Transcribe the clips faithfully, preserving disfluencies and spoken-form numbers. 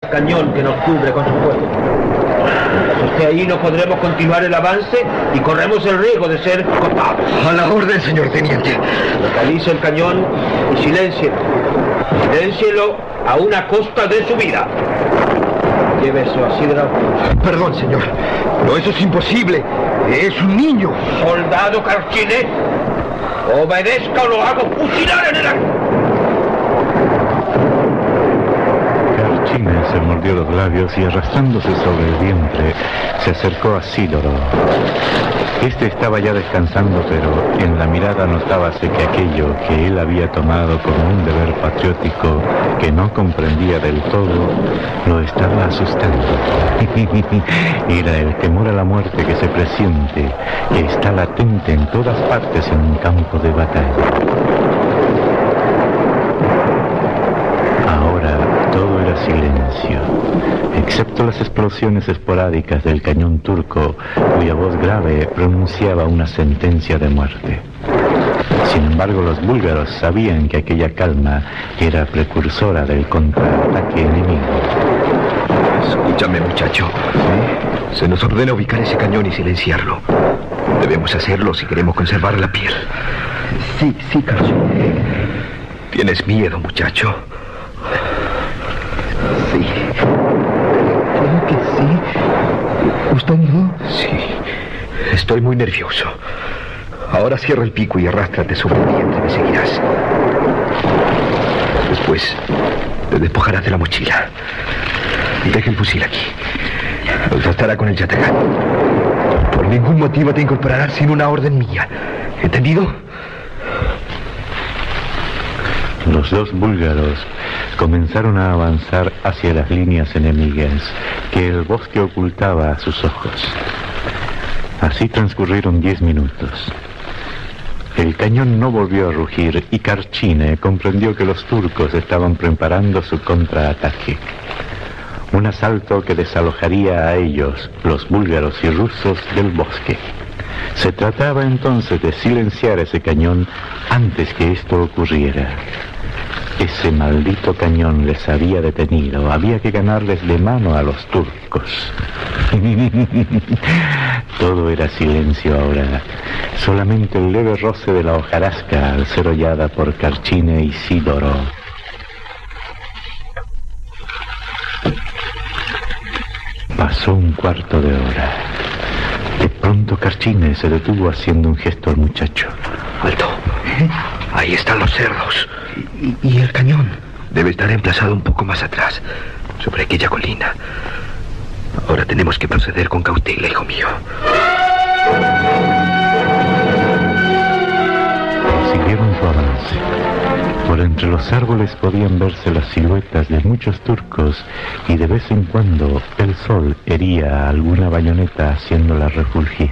cañón que nos cubre con su fuego. Mientras esté ahí no podremos continuar el avance y corremos el riesgo de ser copados. A la orden, señor teniente. Localice el cañón y siléncielo. Siléncielo a una costa de su vida. Lleve eso así de la... Perdón, señor. No, eso es imposible. Es un niño. Soldado Karchine, obedezca o lo hago fusilar en el acto. Karchine se mordió los labios y arrastrándose sobre el vientre, se acercó a Sídoro. Este estaba ya descansando, pero en la mirada notábase que aquello que él había tomado como un deber patriótico que no comprendía del todo, lo estaba asustando. Era el temor a la muerte que se presiente, que está latente en todas partes en un campo de batalla. Ahora todo era silencio, excepto las explosiones esporádicas del cañón turco, cuya voz grave pronunciaba una sentencia de muerte. Sin embargo, los búlgaros sabían que aquella calma era precursora del contraataque enemigo. Escúchame, muchacho. ¿Eh? Se nos ordena ubicar ese cañón y silenciarlo. Debemos hacerlo si queremos conservar la piel. Sí, sí, Karchine. ¿Tienes miedo, muchacho? Sí. Creo que sí. ¿Usted no? Sí. Estoy muy nervioso. Ahora cierra el pico y arrástrate sobre el vientre, me seguirás. Después te despojarás de la mochila. Y deja el fusil aquí. Nos bastará con el yatagán. Por ningún motivo te incorporarás sin una orden mía. ¿Entendido? Los dos búlgaros comenzaron a avanzar hacia las líneas enemigas que el bosque ocultaba a sus ojos. Así transcurrieron diez minutos. El cañón no volvió a rugir y Karchine comprendió que los turcos estaban preparando su contraataque. Un asalto que desalojaría a ellos, los búlgaros y rusos, del bosque. Se trataba entonces de silenciar ese cañón antes que esto ocurriera. Ese maldito cañón les había detenido. Había que ganarles de mano a los turcos. Todo era silencio ahora. Solamente el leve roce de la hojarasca al ser hollada por Karchine y Sídoro. Pasó un cuarto de hora. De pronto Karchine se detuvo haciendo un gesto al muchacho. Alto. ¿Eh? Ahí están los cerdos. ¿Y, y el cañón? Debe estar emplazado un poco más atrás, sobre aquella colina. Ahora tenemos que proceder con cautela, hijo mío. Siguieron su avance. Por entre los árboles podían verse las siluetas de muchos turcos y de vez en cuando el sol hería a alguna bayoneta haciéndola refulgir.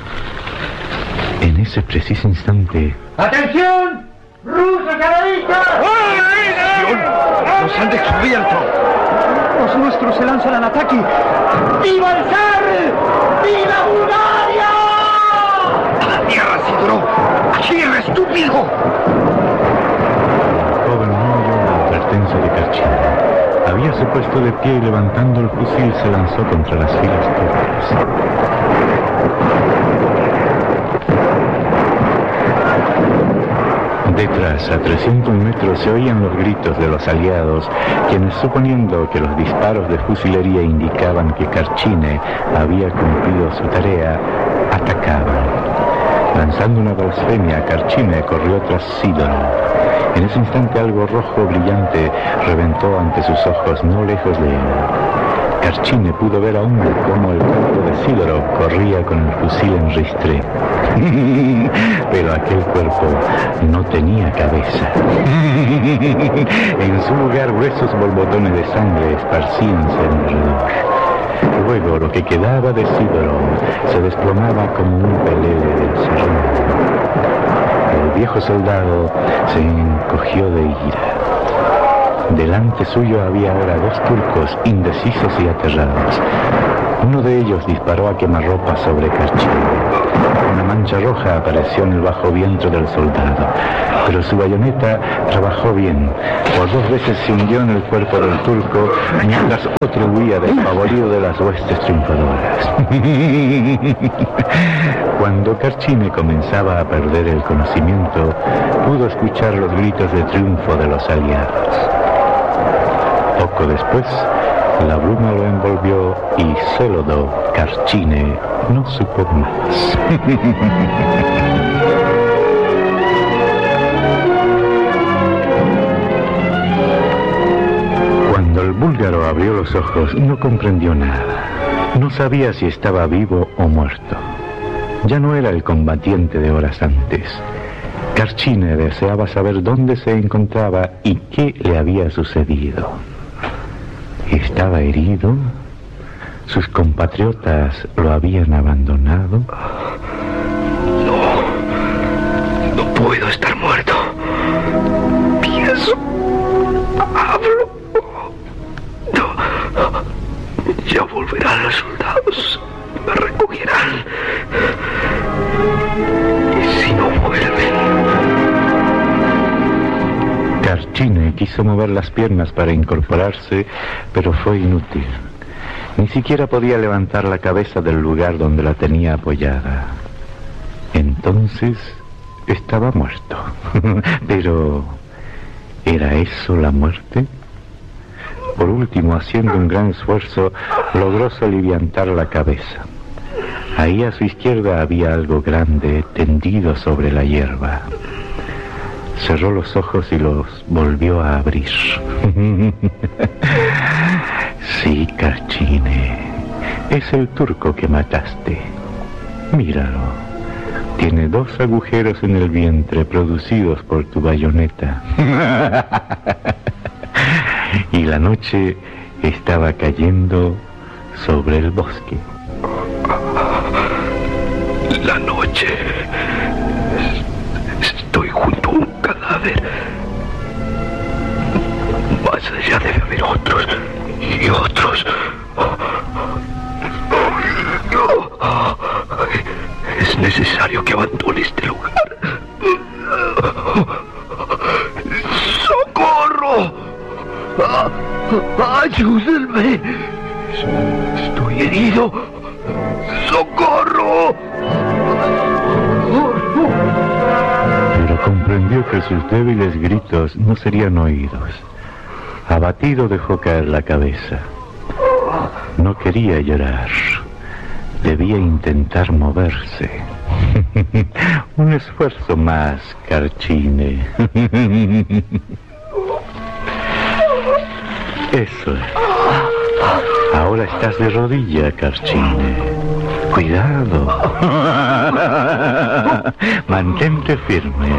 En ese preciso instante... ¡Atención! ¡Rusos terroristas! ¡Atención! ¡Nos han descubierto! ¡Los nuestros se lanzan al ataque! ¡Viva el zar! ¡Viva Bulgaria! ¡A la tierra, Sídoro! ¡A tierra, estúpido! El joven no oyó la advertencia de Karchine. Habíase puesto de pie y levantando el fusil se lanzó contra las filas turcas. Detrás, a trescientos metros, se oían los gritos de los aliados, quienes, suponiendo que los disparos de fusilería indicaban que Karchine había cumplido su tarea, atacaban. Lanzando una blasfemia, Karchine corrió tras Sídoro. En ese instante algo rojo brillante reventó ante sus ojos, no lejos de él. Karchine pudo ver aún cómo el cuerpo de Sídoro corría con el fusil en ristre. Pero aquel cuerpo no tenía cabeza. En su lugar, gruesos borbotones de sangre esparcíanse alrededor. Luego, lo que quedaba de Sídoro se desplomaba como un pelele del serrón. El viejo soldado se encogió de ira. Delante suyo había ahora dos turcos indecisos y aterrados. Uno de ellos disparó a quemarropa sobre Karchine. Una mancha roja apareció en el bajo vientre del soldado, pero su bayoneta trabajó bien. Por dos veces se hundió en el cuerpo del turco, mientras otro huía despavorido de las huestes triunfadoras. Cuando Carchine comenzaba a perder el conocimiento, pudo escuchar los gritos de triunfo de los aliados. Poco después, la bruma lo envolvió y Selodo Carchine no supo más. Cuando el búlgaro abrió los ojos, no comprendió nada. No sabía si estaba vivo o muerto. Ya no era el combatiente de horas antes. Carchine deseaba saber dónde se encontraba y qué le había sucedido. ¿Estaba herido? ¿Sus compatriotas lo habían abandonado? No, no puedo estar muerto. Pienso, hablo. No, ya volverán los soldados, me recogerán. ¿Y si no vuelven? Carchine quiso mover las piernas para incorporarse, pero fue inútil. Ni siquiera podía levantar la cabeza del lugar donde la tenía apoyada. Entonces estaba muerto. Pero, ¿era eso la muerte? Por último, haciendo un gran esfuerzo, logró soliviantar la cabeza. Ahí a su izquierda había algo grande tendido sobre la hierba. Cerró los ojos y los volvió a abrir. Sí, Carchine, es el turco que mataste. Míralo. Tiene dos agujeros en el vientre producidos por tu bayoneta. Y la noche estaba cayendo sobre el bosque. La noche. Estoy junto a un cadáver. Más allá debe haber otros y otros. Es necesario que abandone este lugar. ¡Socorro! ¡Ayúdenme! Estoy herido. ¡Socorro! Pero comprendió que sus débiles gritos no serían oídos. Abatido dejó caer la cabeza. No quería llorar. Debía intentar moverse. Un esfuerzo más, Carchine. Eso es. Ahora estás de rodilla, Carchine. Cuidado. Mantente firme.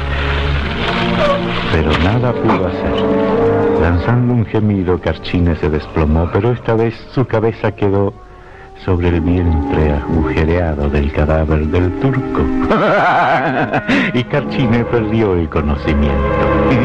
Pero nada pudo hacer. Lanzando un gemido, Carchine se desplomó, pero esta vez su cabeza quedó sobre el vientre agujereado del cadáver del turco. Y Carchine perdió el conocimiento.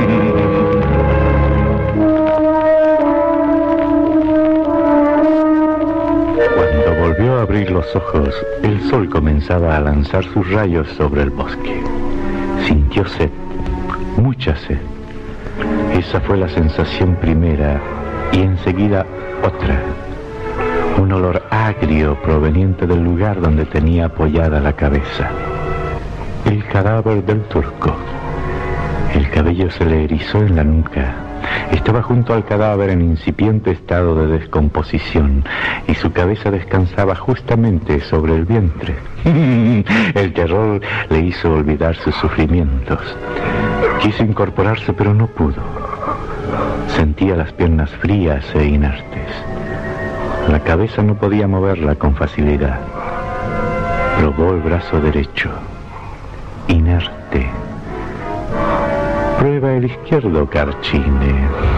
Cuando volvió a abrir los ojos, el sol comenzaba a lanzar sus rayos sobre el bosque. Sintió sed, mucha sed. Esa fue la sensación primera y enseguida otra. Un olor agrio proveniente del lugar donde tenía apoyada la cabeza. El cadáver del turco. El cabello se le erizó en la nuca. Estaba junto al cadáver en incipiente estado de descomposición y su cabeza descansaba justamente sobre el vientre. El terror le hizo olvidar sus sufrimientos. Quiso incorporarse, pero no pudo. Sentía las piernas frías e inertes. La cabeza no podía moverla con facilidad. Probó el brazo derecho. Inerte. Prueba el izquierdo, Carchine.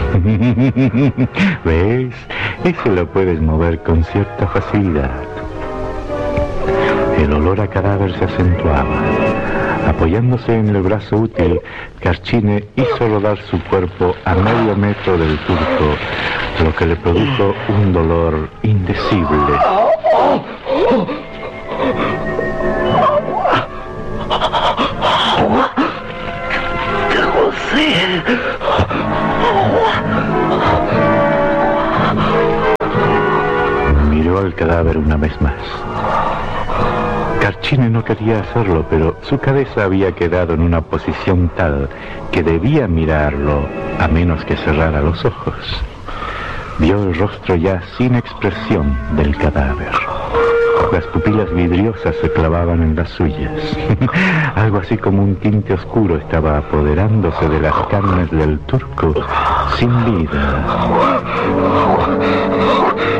¿Ves? Ese lo puedes mover con cierta facilidad. El olor a cadáver se acentuaba. Apoyándose en el brazo útil, Carchine hizo rodar su cuerpo a medio metro del turco, lo que le produjo un dolor indecible. el cadáver una vez más. Carcine no quería hacerlo, pero su cabeza había quedado en una posición tal que debía mirarlo a menos que cerrara los ojos. Vio el rostro ya sin expresión del cadáver. Las pupilas vidriosas se clavaban en las suyas. Algo así como un tinte oscuro estaba apoderándose de las carnes del turco sin vida.